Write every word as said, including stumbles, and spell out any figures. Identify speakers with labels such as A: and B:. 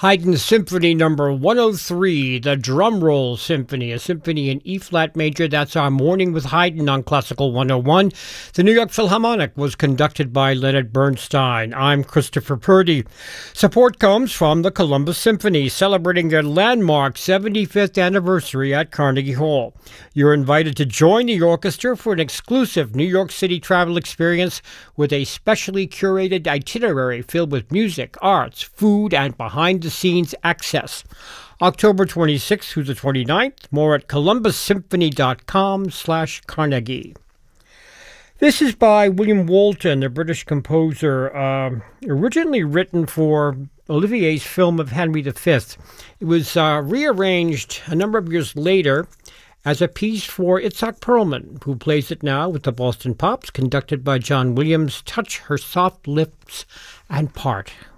A: Haydn Symphony number one oh three, the Drum Roll Symphony, a symphony in E-flat major. That's our Morning with Haydn on Classical one oh one. The New York Philharmonic was conducted by Leonard Bernstein. I'm Christopher Purdy. Support comes from the Columbus Symphony, celebrating their landmark seventy-fifth anniversary at Carnegie Hall. You're invited to join the orchestra for an exclusive New York City travel experience with a specially curated itinerary filled with music, arts, food, and behind-the-scenes access. October twenty-sixth through the twenty-ninth. More at columbus symphony dot com slash Carnegie. This is by William Walton, the British composer, uh, originally written for Olivier's film of Henry the Fifth. It was uh, rearranged a number of years later as a piece for Itzhak Perlman, who plays it now with the Boston Pops, conducted by John Williams. Touch Her Soft Lips and Part.